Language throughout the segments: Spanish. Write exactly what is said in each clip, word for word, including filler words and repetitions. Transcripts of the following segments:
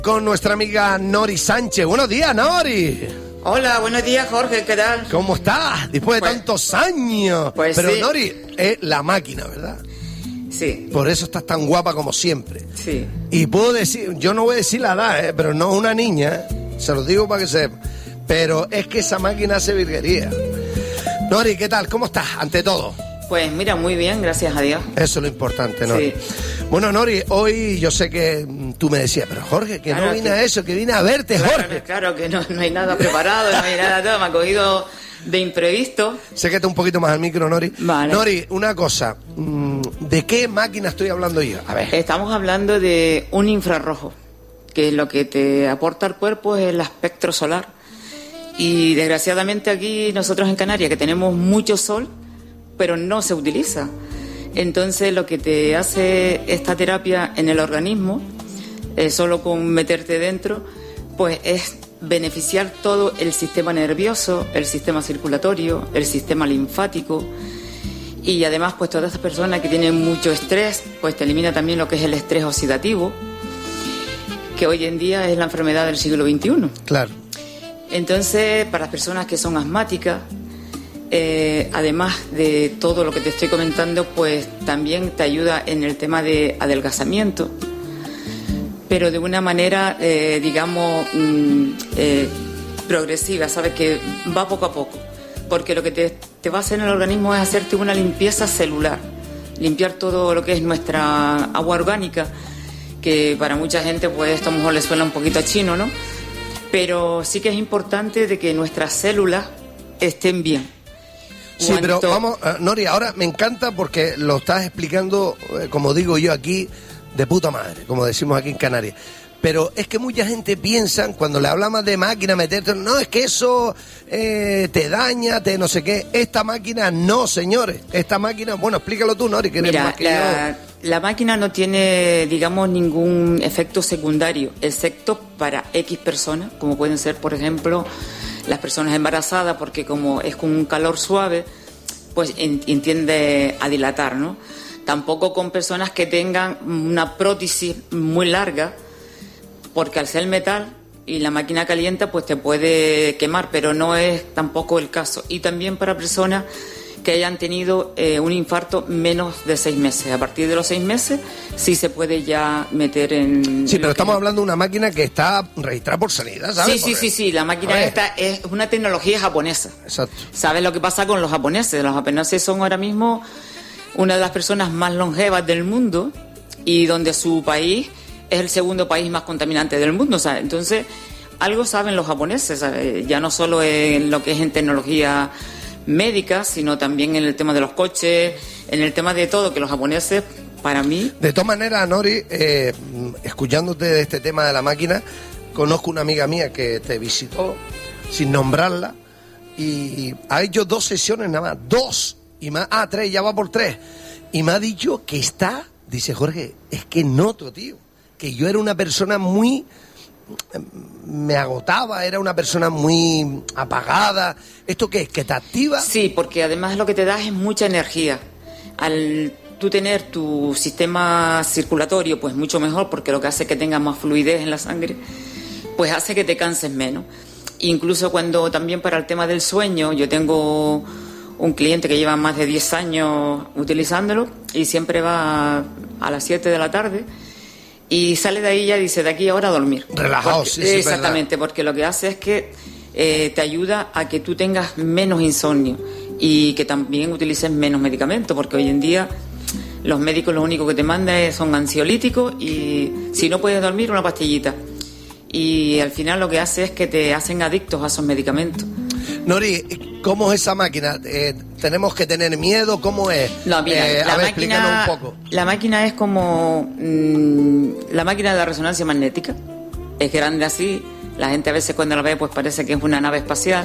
Con nuestra amiga Nori Sánchez. Buenos días, Nori. Hola, buenos días, Jorge, ¿qué tal? ¿Cómo estás? Después de pues, tantos años. Pues Pero sí. Nori es la máquina, ¿verdad? Sí. Por eso estás tan guapa como siempre. Sí. Y puedo decir, yo no voy a decir la edad, ¿eh? Pero no una niña, ¿eh? Se lo digo para que sepa. Pero es que esa máquina hace virguería. Nori, ¿qué tal? ¿Cómo estás? Ante todo. Pues mira, muy bien, gracias a Dios. Eso es lo importante, Nori. Sí. Bueno, Nori, hoy yo sé que tú me decías, pero Jorge, que claro, no vine que... a eso, que vine a verte, claro, Jorge. Claro, que no, no hay nada preparado, no hay nada todo, me ha cogido de imprevisto. Sé que está un poquito más al micro, Nori. Vale. Nori, una cosa, ¿de qué máquina estoy hablando yo? A ver. Estamos hablando de un infrarrojo, que es lo que te aporta al cuerpo, es el espectro solar. Y desgraciadamente aquí nosotros en Canarias, que tenemos mucho sol, pero no se utiliza. Entonces lo que te hace esta terapia en el organismo, eh, solo con meterte dentro, pues es beneficiar todo el sistema nervioso, el sistema circulatorio, el sistema linfático, y además pues todas estas personas que tienen mucho estrés, pues te elimina también lo que es el estrés oxidativo, que hoy en día es la enfermedad del siglo veintiuno. Claro. Entonces, para las personas que son asmáticas, Eh, además de todo lo que te estoy comentando, pues también te ayuda en el tema de adelgazamiento, pero de una manera, eh, digamos, mm, eh, progresiva, ¿sabes? Que va poco a poco, porque lo que te, te va a hacer en el organismo es hacerte una limpieza celular, limpiar todo lo que es nuestra agua orgánica, que para mucha gente pues esto a lo mejor le suena un poquito a chino, ¿no? Pero sí que es importante de que nuestras células estén bien. Sí, pero vamos, uh, Nori, ahora me encanta porque lo estás explicando, eh, como digo yo aquí, de puta madre, como decimos aquí en Canarias. Pero es que mucha gente piensa, cuando le hablamos de máquina, meterte, no, es que eso eh, te daña, te no sé qué. Esta máquina no, señores. Esta máquina, bueno, explícalo tú, Nori, que eres Mira, más que la, yo. la máquina no tiene, digamos, ningún efecto secundario, excepto para X personas, como pueden ser, por ejemplo, las personas embarazadas, porque como es con un calor suave, pues en, tiende a dilatar, ¿no? Tampoco con personas que tengan una prótesis muy larga, porque al ser metal y la máquina calienta, pues te puede quemar, pero no es tampoco el caso. Y también para personas que hayan tenido eh, un infarto menos de seis meses. A partir de los seis meses sí se puede ya meter en... Sí, en pero estamos que... hablando de una máquina que está registrada por Sanidad, ¿sabes? Sí, sí, sí, sí, la máquina esta es una tecnología japonesa. Exacto. ¿Sabes lo que pasa con los japoneses? Los japoneses son ahora mismo una de las personas más longevas del mundo y donde su país es el segundo país más contaminante del mundo, ¿sabes? Entonces, algo saben los japoneses, ¿sabes? Ya no solo en lo que es en tecnología médica, sino también en el tema de los coches, en el tema de todo, que los japoneses, para mí... De todas maneras, Nori, eh, escuchándote de este tema de la máquina, conozco una amiga mía que te visitó, sin nombrarla, y ha hecho dos sesiones nada más, dos, y más, ah, tres, ya va por tres, y me ha dicho que está, dice Jorge, es que noto, tío, que yo era una persona muy... me agotaba, era una persona muy apagada. ¿Esto qué es? ¿Que te activa? Sí, porque además lo que te da es mucha energía. Al tú tener tu sistema circulatorio pues mucho mejor, porque lo que hace que tengas más fluidez en la sangre, pues hace que te canses menos. Incluso cuando también para el tema del sueño, yo tengo un cliente que lleva más de diez años utilizándolo y siempre va a, a las siete de la tarde y sale de ahí y ya dice, de aquí ahora a dormir. Relajado, porque, sí, sí. Exactamente, verdad. Porque lo que hace es que eh, te ayuda a que tú tengas menos insomnio y que también utilices menos medicamentos, porque hoy en día los médicos lo único que te mandan son ansiolíticos y si no puedes dormir, una pastillita. Y al final lo que hace es que te hacen adictos a esos medicamentos. Nori, ¿cómo es esa máquina? Eh, ¿Tenemos que tener miedo? ¿Cómo es? No, mira, eh, la, a ver, máquina, un poco. la máquina es como mmm, la máquina de la resonancia magnética. Es grande así. La gente a veces cuando la ve pues parece que es una nave espacial.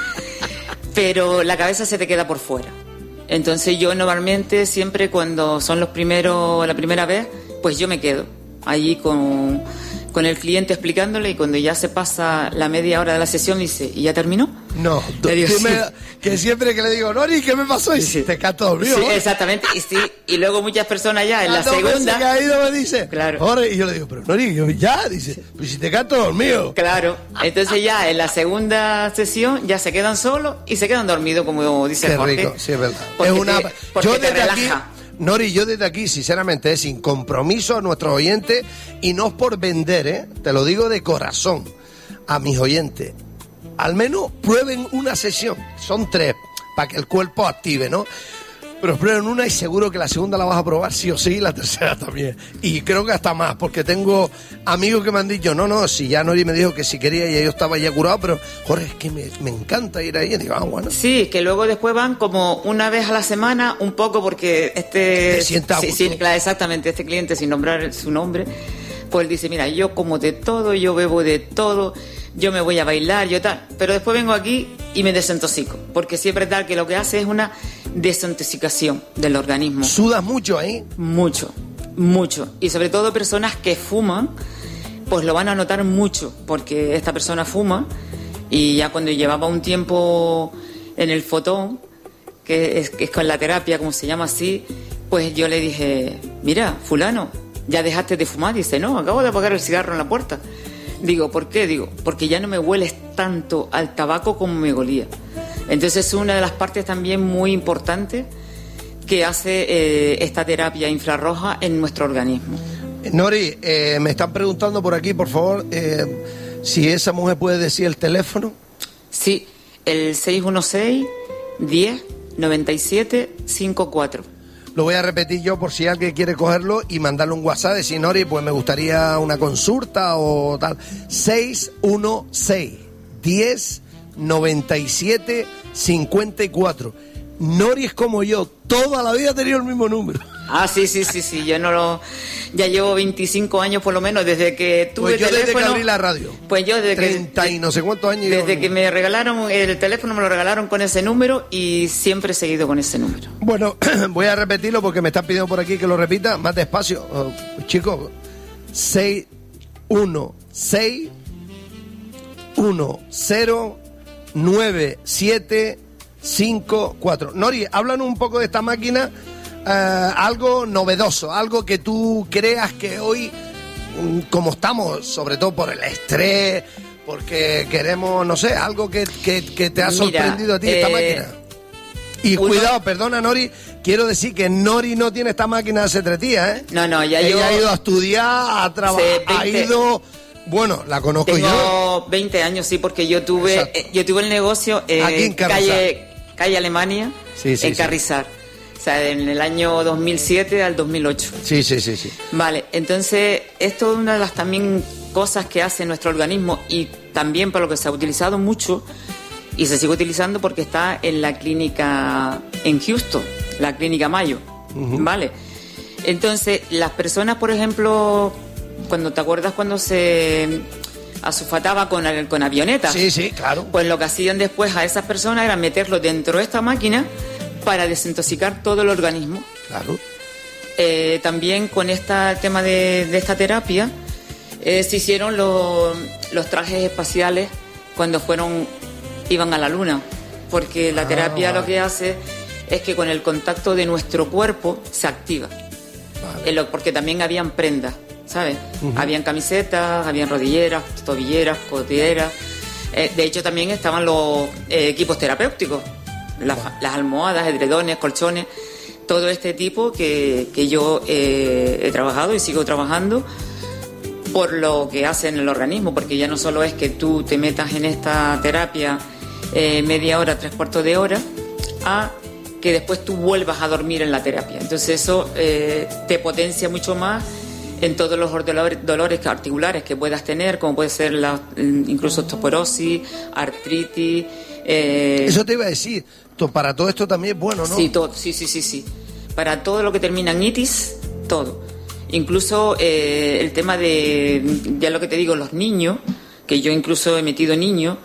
Pero la cabeza se te queda por fuera. Entonces yo normalmente siempre cuando son los primeros, la primera vez, pues yo me quedo allí con, con el cliente explicándole y cuando ya se pasa la media hora de la sesión dice, ¿y ya terminó? No, Le digo, tú me- sí. que siempre que le digo, Nori, ¿qué me pasó? Y Sí. te canto dormido. Sí, ¿eh? exactamente, y sí, y luego muchas personas ya en la Dos veces segunda... que ha ido me dice, Claro. Jorge, y yo le digo, pero Nori, yo, ya, dice, pues si te canto dormido. Claro, entonces ya en la segunda sesión ya se quedan solos y se quedan dormidos, como dice Qué Jorge. rico, sí, es verdad. Porque Es una, te- porque yo te desde aquí, relaja. Nori, yo desde aquí, sinceramente, es sin compromiso a nuestros oyentes y no es por vender, ¿eh? Te lo digo de corazón a mis oyentes. Al menos prueben una sesión, son tres, para que el cuerpo active, ¿no? Pero prueben una y seguro que la segunda la vas a probar sí o sí, y la tercera también. Y creo que hasta más, porque tengo amigos que me han dicho, no, no, si ya Nori me dijo que si quería y yo estaba ya curado, pero Jorge, es que me, me encanta ir ahí. Y digo, ah, bueno. Sí, que luego después van como una vez a la semana, un poco porque este... Te sienta a sí, gusto. sí, claro, exactamente, este cliente, sin nombrar su nombre, pues dice, mira, yo como de todo, yo bebo de todo, yo me voy a bailar, yo tal, pero después vengo aquí y me desintoxico, porque siempre tal que lo que hace es una desintoxicación del organismo. Sudas mucho ahí. Mucho, mucho. Y sobre todo personas que fuman, pues lo van a notar mucho, porque esta persona fuma y ya cuando llevaba un tiempo en el fotón, que es, que es con la terapia, como se llama así, pues yo le dije, mira, fulano, ¿ya dejaste de fumar? Dice, no, acabo de apagar el cigarro en la puerta. Digo, ¿por qué? Digo, porque ya no me hueles tanto al tabaco como me olía. Entonces es una de las partes también muy importantes que hace eh, esta terapia infrarroja en nuestro organismo. Nori, eh, me están preguntando por aquí, por favor, eh, si esa mujer puede decir el teléfono. Sí, el seis uno seis, diez, noventa y siete, cincuenta y cuatro. Lo voy a repetir yo por si alguien quiere cogerlo y mandarle un WhatsApp, decir, Nori, pues me gustaría una consulta o tal. seis uno seis, diez, noventa y siete, cincuenta y cuatro. Nori es como yo, toda la vida ha tenido el mismo número. Ah, sí, sí, sí, sí, yo no lo... Ya llevo veinticinco años por lo menos desde que tuve Pues yo desde teléfono. que abrí la radio. Pues yo desde treinta que... y no sé cuántos años. Desde yo- que me regalaron el teléfono, me lo regalaron con ese número y siempre he seguido con ese número. Bueno, voy a repetirlo porque me están pidiendo por aquí que lo repita más despacio. Oh, chicos, seis uno seis, uno cero, nueve siete, cinco cuatro. Nori, háblanos un poco de esta máquina, eh, algo novedoso, algo que tú creas que hoy, mm, como estamos, sobre todo por el estrés, porque queremos, no sé, algo que, que- que te ha Mira, sorprendido a ti esta eh, máquina. Y uno- cuidado, perdona Nori, quiero decir que Nori no tiene esta máquina hace tres días, ¿eh? No, no, ya Ella yo... ha ido a estudiar, a trabajar, Hace ha veinte ido... Bueno, la conozco yo. Tengo veinte años, sí, porque yo tuve Exacto. eh, yo tuve el negocio eh, Aquí en Carrizal. calle, calle Alemania, Sí, sí, en sí. Carrizal. O sea, en el año dos mil siete al dos mil ocho. Sí, sí, sí, sí. Vale, entonces esto es una de las también cosas que hace nuestro organismo y también para lo que se ha utilizado mucho y se sigue utilizando porque está en la clínica en Houston, la clínica Mayo, ¿vale? Entonces, las personas, por ejemplo, cuando te acuerdas cuando se asulfataba con, el- con avionetas, Sí, sí, claro. pues lo que hacían después a esas personas era meterlo dentro de esta máquina para desintoxicar todo el organismo. Claro. Eh, también con este tema de, de esta terapia eh, se hicieron los, los trajes espaciales cuando fueron iban a la luna, porque la Ah, terapia vale. lo que hace es que con el contacto de nuestro cuerpo se activa. Vale. Eh, lo- porque también habían prendas, ¿sabes? Habían camisetas, habían rodilleras, tobilleras, coderas. Eh, de hecho, también estaban los eh, equipos terapéuticos, las, las almohadas, edredones, colchones, todo este tipo que, que yo eh, he trabajado y sigo trabajando por lo que hace en el organismo, porque ya no solo es que tú te metas en esta terapia eh, media hora, tres cuartos de hora, a que después tú vuelvas a dormir en la terapia. Entonces eso eh, te potencia mucho más en todos los dolores, dolores articulares que puedas tener, como puede ser la, incluso osteoporosis, artritis. Eh, Eso te iba a decir. to- Para todo esto también es bueno, ¿no? Sí, todo, sí, sí, sí, sí. Para todo lo que termina en itis, todo. Incluso eh, el tema de, ya lo que te digo, los niños, que yo incluso he metido niños,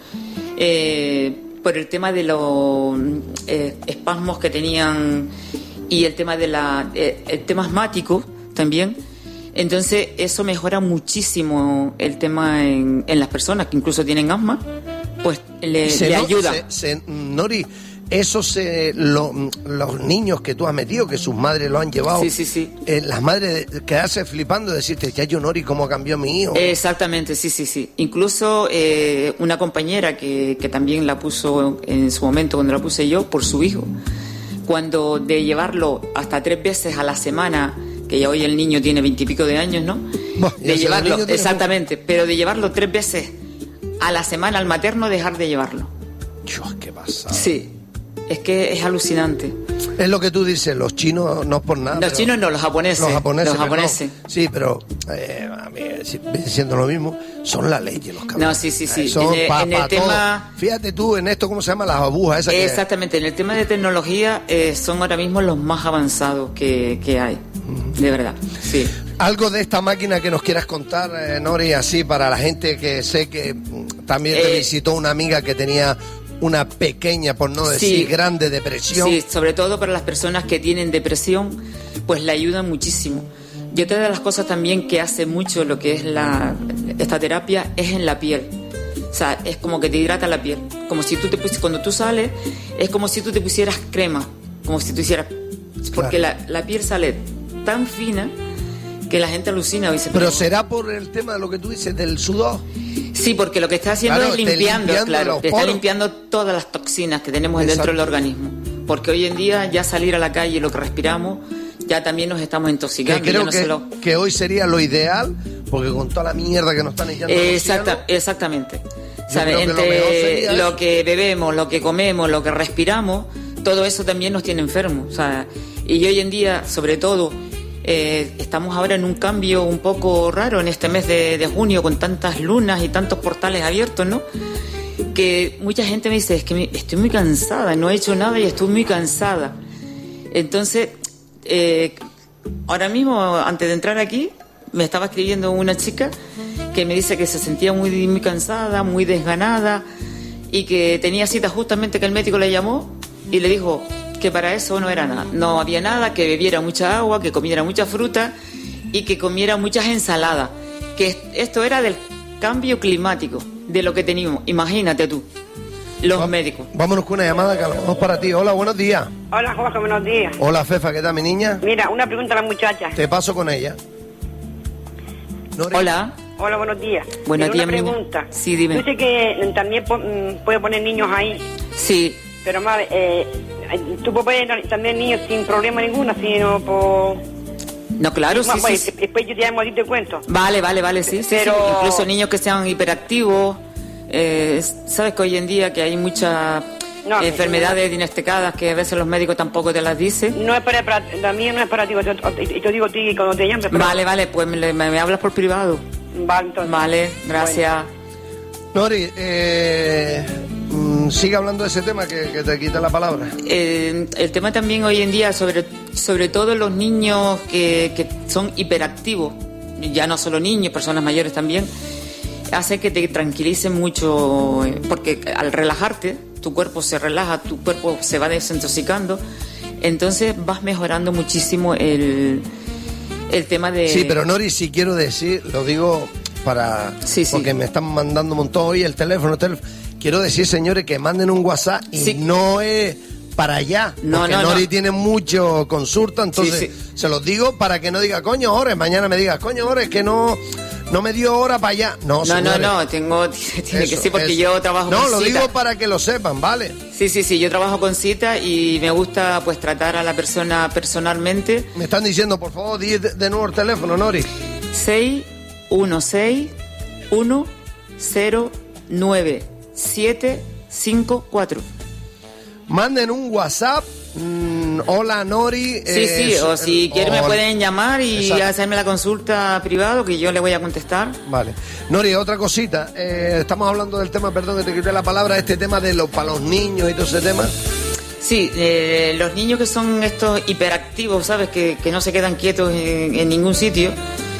eh, por el tema de los eh, espasmos que tenían y el tema de la, eh, el tema asmático también. Entonces eso mejora muchísimo el tema en, en las personas que incluso tienen asma, pues le, se le no, ayuda. Se, se, Nori, eso se, lo, los niños que tú has metido, que sus madres lo han llevado, sí, sí, sí. Eh, las madres quedarse flipando, decirte, ya yo Nori, ¿cómo cambió mi hijo? Exactamente, sí, sí, sí. Incluso eh, una compañera que, que también la puso en su momento, cuando la puse yo, por su hijo, cuando de llevarlo hasta tres veces a la semana, que ya hoy el niño tiene veintipico de años, ¿no? Bah, de llevarlo, exactamente, pero de llevarlo tres veces a la semana al materno, dejar de llevarlo. Dios, qué pasa. Sí. Es que es alucinante. Es lo que tú dices, los chinos no es por nada. Los chinos no, los japoneses. Los japoneses. Los japoneses. No. Sí, pero eh, a mí, siendo lo mismo, son la ley los cabrones. No, sí, sí, sí. Son en el, pa, en el pa tema... todo. Fíjate tú en esto, ¿cómo se llama? Las agujas esas. Exactamente, que... en el tema de tecnología eh, son ahora mismo los más avanzados que, que hay. Mm. De verdad, sí. Algo de esta máquina que nos quieras contar, eh, Nori, así para la gente que sé que también te eh, visitó una amiga que tenía una pequeña, por no decir sí, grande depresión. Sí, sobre todo para las personas que tienen depresión, pues le ayudan muchísimo. Y otra de las cosas también que hace mucho lo que es la, esta terapia es en la piel. O sea, es como que te hidrata la piel. Como si tú te pusieras, cuando tú sales, es como si tú te pusieras crema, como si tú hicieras... Porque claro, la, la piel sale tan fina que la gente alucina. Dice, pero, pero será por el tema de lo que tú dices, del sudor. Sí, porque lo que está haciendo claro, es limpiando, limpiando claro, te está limpiando todas las toxinas que tenemos Exacto. dentro del organismo. Porque hoy en día ya salir a la calle, lo que respiramos, ya también nos estamos intoxicando. Que creo no que, lo... que hoy sería lo ideal, porque con toda la mierda que nos están echando Exacta, Exactamente. ¿Sabe? Entre lo, lo que bebemos, lo que comemos, lo que respiramos, todo eso también nos tiene enfermos. O sea, y hoy en día, sobre todo... Eh, estamos ahora en un cambio un poco raro en este mes de, de junio con tantas lunas y tantos portales abiertos, ¿no? Que mucha gente me dice, es que me, estoy muy cansada, no he hecho nada y estoy muy cansada. Entonces, eh, ahora mismo, antes de entrar aquí, me estaba escribiendo una chica que me dice que se sentía muy, muy cansada, muy desganada y que tenía cita justamente que el médico le llamó y le dijo... que para eso no era nada, no había nada, que bebiera mucha agua, que comiera mucha fruta y que comiera muchas ensaladas, que esto era del cambio climático, de lo que teníamos, imagínate tú, los Va, médicos. Vámonos con una llamada que vamos para ti. Hola, buenos días. Hola, Jorge, buenos días. Hola, Fefa, ¿qué tal, mi niña? Mira, una pregunta a la muchacha. Te paso con ella. ¿Nori? Hola. Hola, buenos días. Buenos días, una pregunta. Niña. Sí, dime. Yo sé que también puede poner niños ahí. Sí. Pero, madre, eh, tú puedes poner también niños sin problema ninguno, sino por... No, claro, sí, bueno, sí. Después yo te llamo y te cuento. Vale, vale, vale, sí, pero... sí, sí. Incluso niños que sean hiperactivos. Eh, Sabes que hoy en día que hay muchas no, enfermedades no. diagnosticadas que a veces los médicos tampoco te las dicen. No es para, para la mía no es para ti, y te digo a ti cuando te llames. Pero... Vale, vale, pues me, me, me hablas por privado. Vale, entonces. Vale, gracias. Bueno. Nori, eh... sigue hablando de ese tema que, que te quita la palabra. Eh, el tema también hoy en día, sobre, sobre todo los niños que, que son hiperactivos, ya no solo niños, personas mayores también, hace que te tranquilicen mucho, porque al relajarte, tu cuerpo se relaja, tu cuerpo se va desintoxicando, entonces vas mejorando muchísimo el, el tema de... Sí, pero Nori, si quiero decir, lo digo para... Sí, sí. Porque me están mandando un montón hoy el teléfono, el teléfono. Quiero decir, señores, que manden un WhatsApp y sí. no es para allá. No, porque no, Nori no. tiene mucho consulta, entonces sí, sí. se los digo para que no diga, coño, Ores, mañana me diga, coño, Ores, que no, no me dio hora para allá. No, no, señores. no, no, tengo, tiene eso, que sí, porque eso. yo trabajo no, con lo cita. digo para que lo sepan, ¿vale? Sí, sí, sí, yo trabajo con cita y me gusta pues tratar a la persona personalmente. Me están diciendo, por favor, di de, de nuevo el teléfono, Nori. seis uno seis uno cero nueve siete cinco cuatro. Manden un WhatsApp. Mm, hola, Nori. Sí, eh, sí, o si el, quieren o... me pueden llamar y Exacto. hacerme la consulta privado que yo le voy a contestar. Vale. Nori, otra cosita. Eh, estamos hablando del tema, perdón que te quité la palabra, este tema de los para los niños y todo ese tema. Sí, eh, los niños que son estos hiperactivos, ¿sabes? Que, que no se quedan quietos en, en ningún sitio,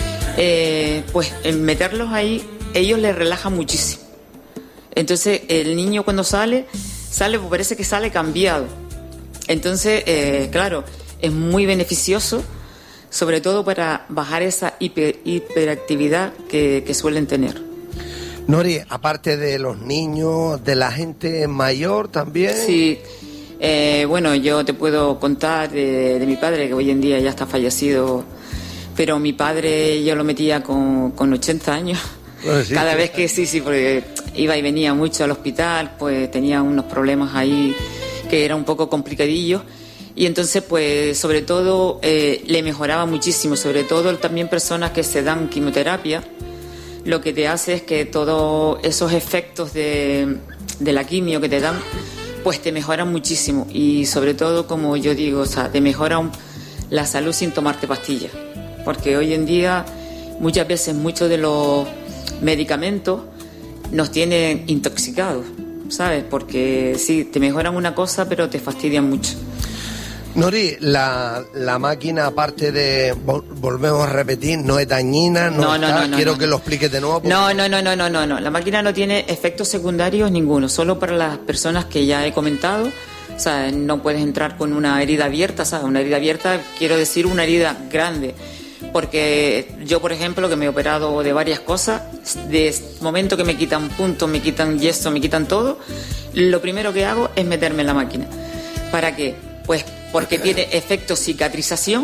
eh, pues en meterlos ahí, ellos les relaja muchísimo. Entonces el niño cuando sale, sale, pues parece que sale cambiado. Entonces, eh, claro, es muy beneficioso, sobre todo para bajar esa hiper, hiperactividad que, que suelen tener. Nori, aparte de los niños, de la gente mayor también. Sí, eh, bueno, yo te puedo contar de, de mi padre, que hoy en día ya está fallecido, pero mi padre yo lo metía con, con ochenta años. Bueno, sí, cada sí, vez que sí, sí, porque iba y venía mucho al hospital, pues tenía unos problemas ahí que eran un poco complicadillos. Y entonces, pues, sobre todo, eh, le mejoraba muchísimo, sobre todo también personas que se dan quimioterapia. Lo que te hace es que todos esos efectos de, de la quimio que te dan, pues te mejoran muchísimo. Y sobre todo, como yo digo, o sea, te mejoran la salud sin tomarte pastillas. Porque hoy en día, muchas veces, muchos de los medicamentos nos tienen intoxicados, ¿sabes? Porque sí, te mejoran una cosa, pero te fastidian mucho. Nori, la, la máquina, aparte de, vol, volvemos a repetir, no es dañina, no, no, está, no, no quiero no, que no. lo expliques de nuevo. Porque... No, no, no, no, no, no, no, la máquina no tiene efectos secundarios ninguno, solo para las personas que ya he comentado, o sea, no puedes entrar con una herida abierta, ¿sabes? Una herida abierta, quiero decir una herida grande, porque yo, por ejemplo, que me he operado de varias cosas, de momento que me quitan puntos, me quitan yeso, me quitan todo, lo primero que hago es meterme en la máquina. ¿Para qué? Pues porque tiene efecto cicatrización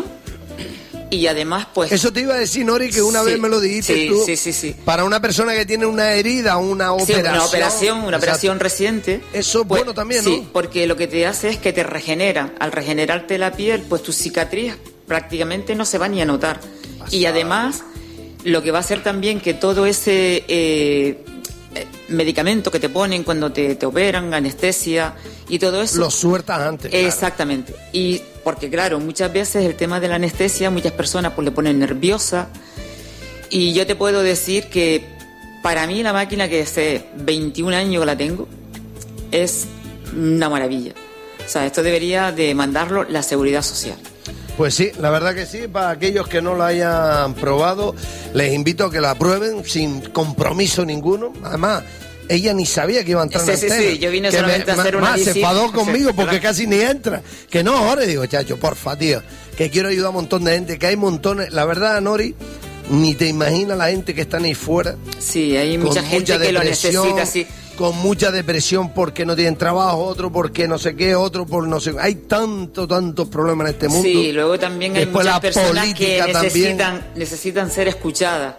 y además, pues... Eso te iba a decir, Nori, que una sí, vez me lo dijiste sí, tú. Sí, sí, sí. Para una persona que tiene una herida, una operación... Sí, una operación, una operación reciente. Eso es pues, bueno también, ¿no? Sí, porque lo que te hace es que te regenera. Al regenerarte la piel, pues tu cicatriz prácticamente no se va ni a notar. Pasada. Y además, lo que va a hacer también que todo ese... Eh, medicamento que te ponen cuando te, te operan, anestesia y todo eso. Lo sueltas antes. Exactamente. Claro. Y porque, claro, muchas veces el tema de la anestesia, muchas personas pues le ponen nerviosa. Y yo te puedo decir que para mí la máquina, que hace veintiún años que la tengo, es una maravilla. O sea, esto debería de mandarlo la Seguridad Social. Pues sí, la verdad que sí. Para aquellos que no la hayan probado, les invito a que la prueben sin compromiso ninguno. Además, ella ni sabía que iba a entrar sí, en sí, antena. sí, yo vine que solamente me, a hacer una más, visita. se enfadó conmigo sí, porque claro. casi ni entra. Que no, ahora digo, chacho, porfa, tío, que quiero ayudar a un montón de gente, que hay montones. La verdad, Nori, ni te imaginas la gente que están ahí fuera. Sí, hay mucha gente mucha que lo necesita, sí. Con mucha depresión porque no tienen trabajo, otro porque no sé qué, otro por no sé. Hay tanto, tantos problemas en este mundo. Sí, luego también hay Después muchas personas que necesitan, también. necesitan ser escuchadas.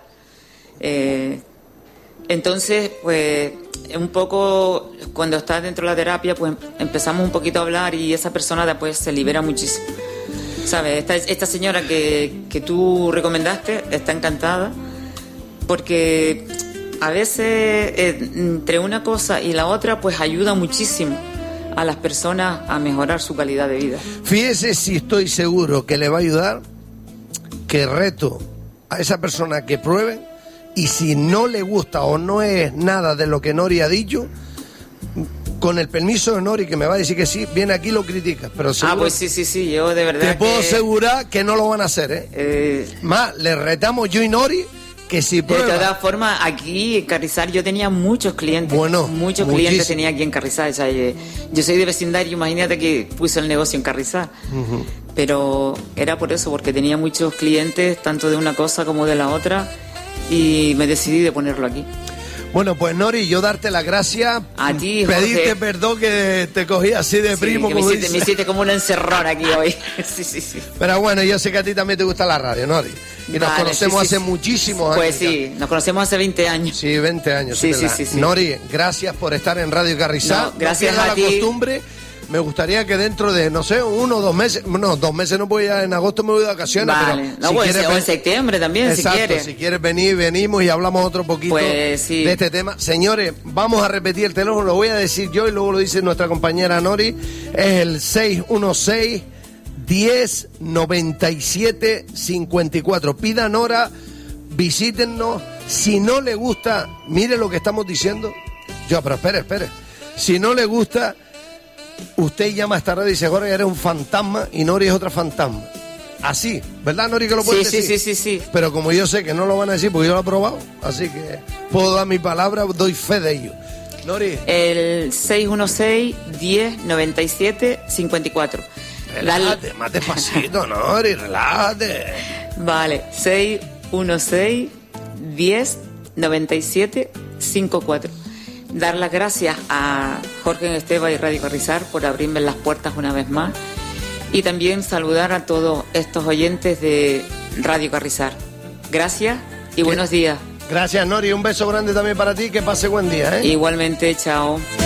Eh, entonces, pues, un poco, cuando estás dentro de la terapia, pues empezamos un poquito a hablar y esa persona después se libera muchísimo. ¿Sabes? Esta, esta señora que, que tú recomendaste está encantada porque... A veces, eh, entre una cosa y la otra, pues ayuda muchísimo a las personas a mejorar su calidad de vida. Fíjese si estoy seguro que le va a ayudar, que reto a esa persona que pruebe, y si no le gusta o no es nada de lo que Nori ha dicho, con el permiso de Nori, que me va a decir que sí, viene aquí y lo critica. Pero seguro, ah, pues sí, sí, sí, yo de verdad te puedo que... asegurar que no lo van a hacer, ¿eh? eh... Más, le retamos yo y Nori que si prueba. De todas formas, aquí en Carrizal yo tenía muchos clientes. Bueno, muchos muchísimo. clientes tenía aquí en Carrizal. O sea, yo, yo soy de vecindario, imagínate que puse el negocio en Carrizal. Uh-huh. Pero era por eso, porque tenía muchos clientes, tanto de una cosa como de la otra, y me decidí de ponerlo aquí. Bueno, pues Nori, yo darte las gracias. A ti, Jorge. Pedirte perdón que te cogí así de sí, primo. Que me, hiciste, me hiciste como una encerrona aquí hoy. sí, sí, sí. Pero bueno, yo sé que a ti también te gusta la radio, Nori. Y nos vale, conocemos sí, sí, hace sí. muchísimos años. Pues sí, nos conocemos hace veinte años. Sí, veinte años. Sí, sí, sí, sí. Nori, gracias por estar en Radio Carrizal. No, gracias no a la ti. costumbre. Me gustaría que dentro de, no sé, uno o dos meses, no, dos meses no voy a, en agosto me voy de vacaciones, vale. pero no, si pues, quieres, o en septiembre también, exacto, si quieres. si quieres venir, venimos y hablamos otro poquito pues, sí. de este tema. Señores, vamos a repetir el teléfono, lo voy a decir yo y luego lo dice nuestra compañera Nori, es el seis uno seis, diez, noventa y siete, cincuenta y cuatro. Pidan hora, visítennos, si no le gusta, mire lo que estamos diciendo, yo, pero espere, espere, si no le gusta... Usted llama a esta radio y dice, Jorge, eres un fantasma y Nori es otra fantasma. Así, ¿verdad, Nori, que lo puedes sí, decir? Sí, sí, sí, sí. Pero como yo sé que no lo van a decir porque yo lo he probado, así que puedo dar mi palabra, doy fe de ello. Nori. El seis uno seis, diez, noventa y siete, cincuenta y cuatro. Relájate, La... más despacito, Nori, relájate. Vale, seis uno seis, diez, noventa y siete, cinco cuatro. Dar las gracias a Jorge Esteva y Radio Carrizar por abrirme las puertas una vez más. Y también saludar a todos estos oyentes de Radio Carrizar. Gracias y buenos días. Gracias, Nori. Un beso grande también para ti. Que pase buen día, ¿eh? Igualmente, chao.